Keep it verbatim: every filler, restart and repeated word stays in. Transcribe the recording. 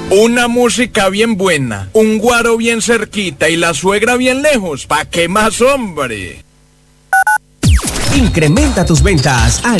Una música bien buena, un guaro bien cerquita y la suegra bien lejos. ¿Pa' qué más, hombre? Incrementa tus ventas